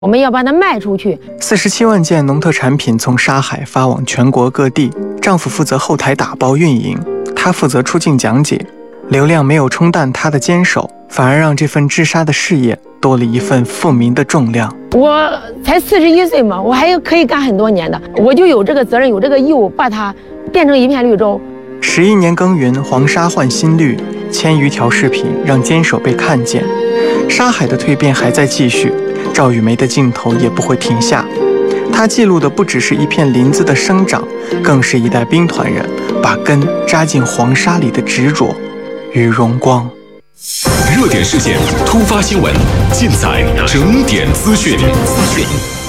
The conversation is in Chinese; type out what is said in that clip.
我们要把它卖出去。 47万件农特产品从沙海发往全国各地，丈夫负责后台打包运营，她负责出境讲解。流量没有冲淡她的坚守，反而让这份治沙的事业多了一份复民的重量。 我才41岁嘛，我还可以干很多年的，我就有这个责任，有这个义务，把它变成一片绿洲。 11年耕耘，黄沙换新绿，1000余条视频让坚守被看见。沙海的蜕变还在继续，赵雨梅的镜头也不会停下。她记录的不只是一片林子的生长，更是一代兵团人把根扎进黄沙里的执着与荣光。 热点事件、突发新闻，尽在整点资讯。